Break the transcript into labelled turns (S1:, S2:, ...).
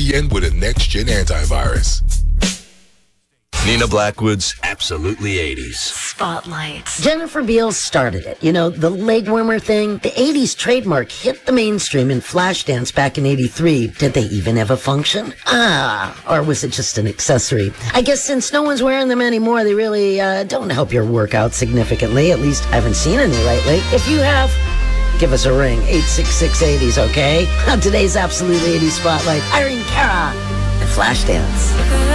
S1: VPN with a next-gen antivirus.
S2: Nina Blackwood's Absolutely 80s.
S3: Spotlight.
S4: Jennifer Beals started it. You know, the leg warmer thing. The 80s trademark hit the mainstream in Flashdance back in 83. Did they even have a function? Or was it just an accessory? I guess since no one's wearing them anymore, they really don't help your workout significantly. At least I haven't seen any lately. If you have, give us a ring. 866-80s, okay? On today's Absolutely 80s Spotlight, Irene Cara and Flashdance.